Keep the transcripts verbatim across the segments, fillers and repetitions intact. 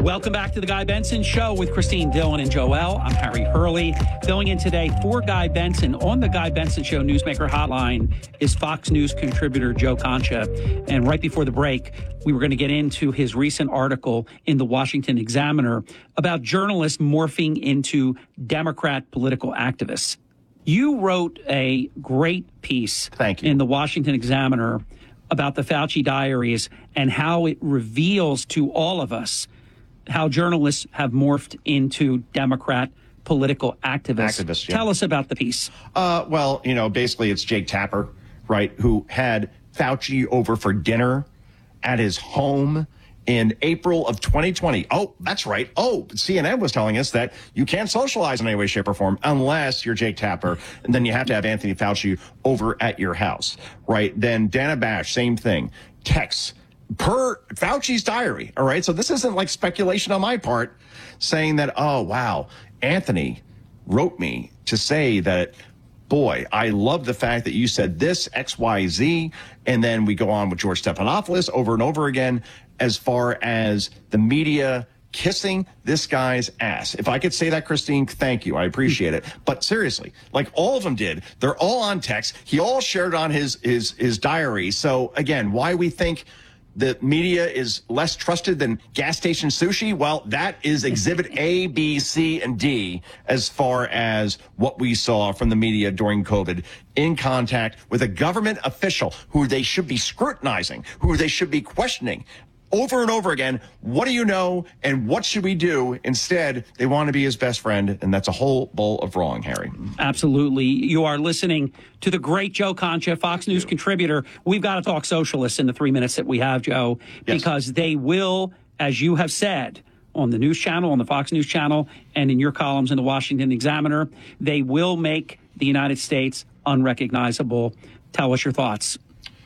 Welcome back to the Guy Benson Show with Christine Dillon and Joel. I'm Harry Hurley. Filling in today for Guy Benson on the Guy Benson Show Newsmaker Hotline is Fox News contributor Joe Concha. And right before the break, we were going to get into his recent article in the Washington Examiner about journalists morphing into Democrat political activists. You wrote a great piece Thank you. in the Washington Examiner about the Fauci diaries and how it reveals to all of us how journalists have morphed into Democrat political activists. Activists, yeah. Tell us about the piece. Uh, well, you know, basically it's Jake Tapper, right, who had Fauci over for dinner at his home in April of twenty twenty. Oh, that's right. Oh, C N N was telling us that you can't socialize in any way, shape, or form unless you're Jake Tapper, and then you have to have Anthony Fauci over at your house, right? Then Dana Bash, same thing. Texts per Fauci's diary, all right? So this isn't like speculation on my part saying that, oh, wow, Anthony wrote me to say that, boy, I love the fact that you said this, X, Y, Z, and then we go on with George Stephanopoulos over and over again as far as the media kissing this guy's ass. If I could say that, Christine, thank you. I appreciate it. But seriously, like all of them did, they're all on text. He all shared on his his his diary. So again, why we think the media is less trusted than gas station sushi? Well, that is exhibit A, B, C, and D as far as what we saw from the media during COVID in contact with a government official who they should be scrutinizing, who they should be questioning over and over again. What do you know and what should we do? Instead, they want to be his best friend, and that's a whole bowl of wrong, Harry. Absolutely. You are listening to the great Joe Concha, Fox News contributor. We've got to talk socialists in the three minutes that we have, Joe, Yes. because they will, as you have said, on the news channel, on the Fox News channel, and in your columns in the Washington Examiner, they will make the United States unrecognizable. Tell us your thoughts.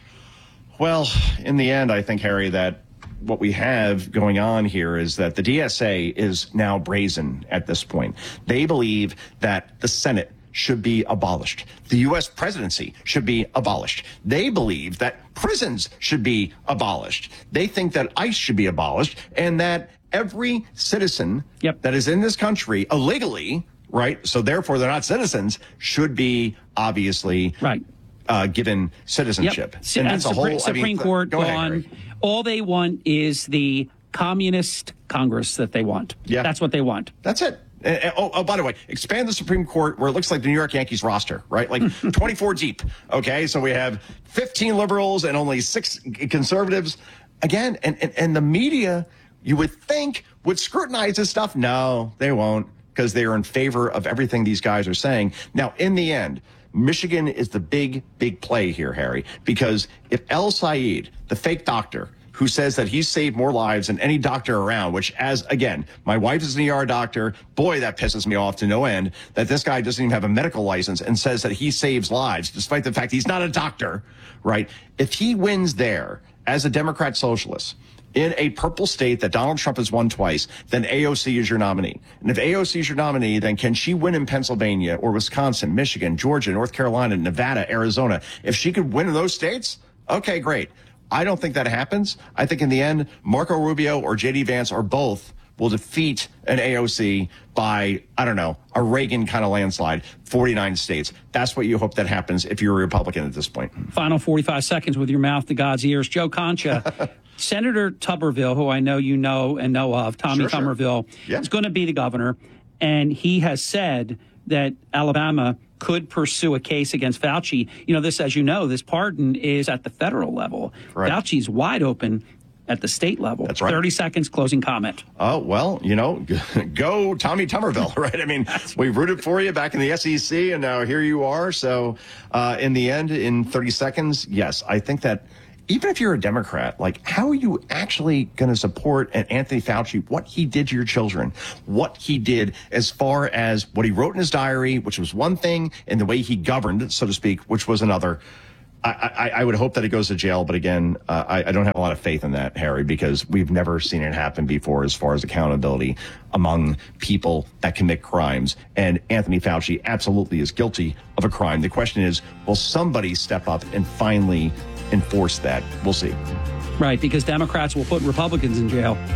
Well, in the end, I think, Harry, that what we have going on here is that the D S A is now brazen at this point. They believe that the Senate should be abolished. The U S presidency should be abolished. They believe that prisons should be abolished. They think that ICE should be abolished and that every citizen Yep. that is in this country illegally, right, so therefore they're not citizens, should be obviously Right. uh, given citizenship. Yep. And that's a Supre- whole I mean, Supreme Court go ahead, gone. Harry. All they want is the communist Congress that they want. Yeah. That's what they want. That's it. Uh, uh, oh, oh, by the way, expand the Supreme Court where it looks like the New York Yankees roster, right? Like twenty-four deep. Okay, so we have fifteen liberals and only six conservatives. Again, and, and, and the media, you would think, would scrutinize this stuff. No, they won't, because they are in favor of everything these guys are saying. Now, in the end, Michigan is the big, big play here, Harry, because if El Sayed, the fake doctor, who says that he's saved more lives than any doctor around, which, as, again, my wife is an E R doctor. Boy, that pisses me off to no end, that this guy doesn't even have a medical license and says that he saves lives, despite the fact he's not a doctor, right? If he wins there as a Democrat socialist in a purple state that Donald Trump has won twice, then A O C is your nominee. And if A O C is your nominee, then can she win in Pennsylvania or Wisconsin, Michigan, Georgia, North Carolina, Nevada, Arizona? If she could win in those states, okay, great. I don't think that happens. I think in the end, Marco Rubio or J D Vance or both will defeat an A O C by, I don't know, a Reagan kind of landslide, forty-nine states. That's what you hope that happens if you're a Republican at this point. Final forty-five seconds with your mouth to God's ears. Joe Concha, Senator Tuberville, who I know you know and know of, Tommy Sure, sure. Tuberville, Yeah. is going to be the governor. And he has said that Alabama could pursue a case against Fauci. You know, this, as you know, this pardon is at the federal level. Right. Fauci's wide open at the state level. That's right. thirty seconds, closing comment. Oh, well, you know, go Tommy Tuberville, right? I mean, we rooted for you back in the S E C, and now here you are. So uh, in the end, in thirty seconds, yes, I think that even if you're a Democrat, like, how are you actually going to support an Anthony Fauci, what he did to your children, what he did as far as what he wrote in his diary, which was one thing, and the way he governed, so to speak, which was another. I, I, I would hope that he goes to jail, but again, uh, I, I don't have a lot of faith in that, Harry, because we've never seen it happen before as far as accountability among people that commit crimes. And Anthony Fauci absolutely is guilty of a crime. The question is, will somebody step up and finally enforce that? We'll see. Right, because Democrats will put Republicans in jail.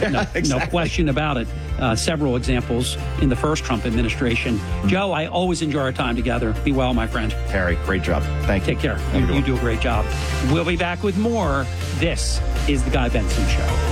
Yeah, no, exactly. no question about it. Uh, several examples in the first Trump administration. Mm-hmm. Joe, I always enjoy our time together. Be well, my friend. Harry, great job. Thank you. Take care. You, you do a great job. We'll be back with more. This is The Guy Benson Show.